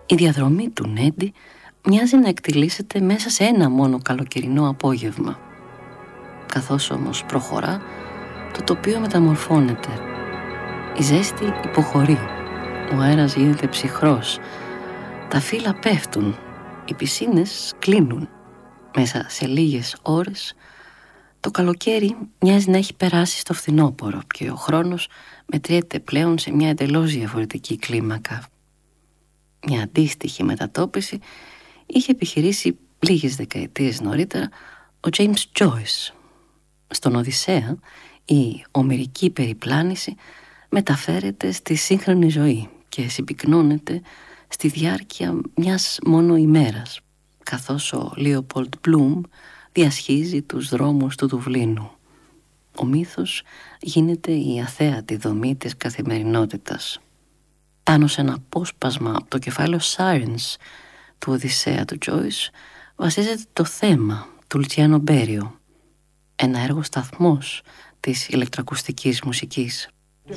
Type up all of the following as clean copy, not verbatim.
Η διαδρομή του Νέντι μοιάζει να εκτιλήσεται μέσα σε ένα μόνο καλοκαιρινό απόγευμα. Καθώς όμως προχωρά, το τοπίο μεταμορφώνεται. Η ζέστη υποχωρεί, ο αέρας γίνεται ψυχρός, τα φύλλα πέφτουν, οι πισίνες κλείνουν. Μέσα σε λίγες ώρες το καλοκαίρι μοιάζει να έχει περάσει στο φθινόπωρο και ο χρόνος μετριέται πλέον σε μια εντελώς διαφορετική κλίμακα. Μια αντίστοιχη μετατόπιση είχε επιχειρήσει λίγες δεκαετίες νωρίτερα ο James Joyce. Στον Οδυσσέα η ομηρική περιπλάνηση μεταφέρεται στη σύγχρονη ζωή και συμπυκνώνεται στη διάρκεια μιας μόνο ημέρας, καθώς ο Λίοπολντ Μπλουμ διασχίζει τους δρόμους του Δουβλίνου. Ο μύθος γίνεται η αθέατη δομή της καθημερινότητας. Πάνω σε ένα απόσπασμα από το κεφάλαιο Sirens του Οδυσσέα του Joyce βασίζεται το θέμα του Λουτσιάνο Μπέριο, ένα έργο σταθμός της ηλεκτροακουστικής μουσικής.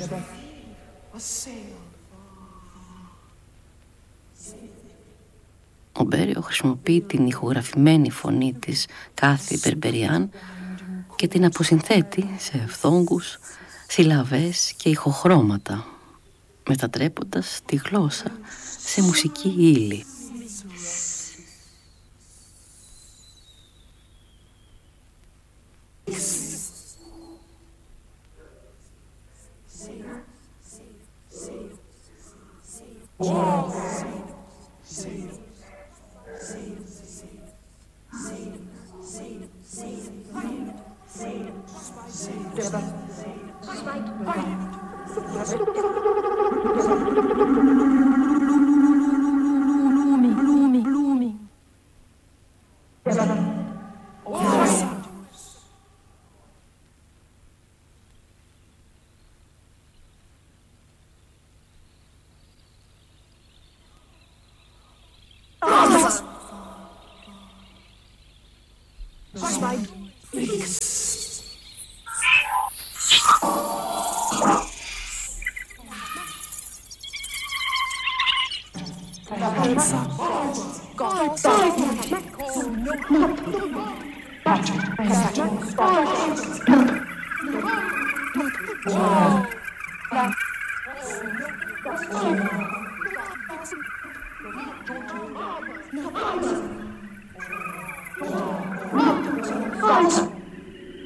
Ο Μπέριο χρησιμοποιεί την ηχογραφημένη φωνή της Κάθη Μπερμπεριάν και την αποσυνθέτει σε φθόγκους, συλλαβές και ηχοχρώματα, μετατρέποντας τη γλώσσα σε μουσική ύλη.